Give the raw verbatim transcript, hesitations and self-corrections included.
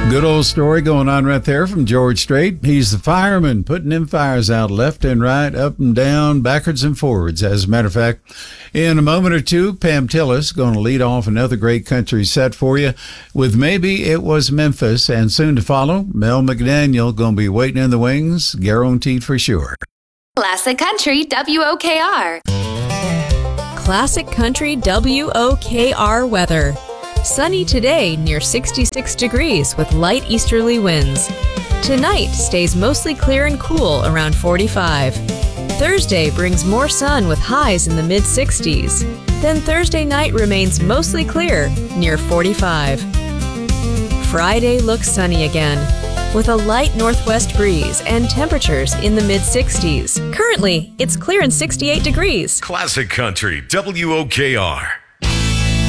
Good old story going on right there from George Strait. He's the fireman putting them fires out left and right, up and down, backwards and forwards. As a matter of fact, in a moment or two, Pam Tillis going to lead off another great country set for you with Maybe It Was Memphis. And soon to follow, Mel McDaniel going to be waiting in the wings, guaranteed for sure. Classic Country W O K R. Classic Country W O K R weather. Sunny today, near sixty-six degrees with light easterly winds. Tonight stays mostly clear and cool, around forty-five. Thursday brings more sun with highs in the mid sixties. Then Thursday night remains mostly clear, near forty-five. Friday looks sunny again, with a light northwest breeze and temperatures in the mid sixties. Currently, it's clear and sixty-eight degrees. Classic Country W O K R.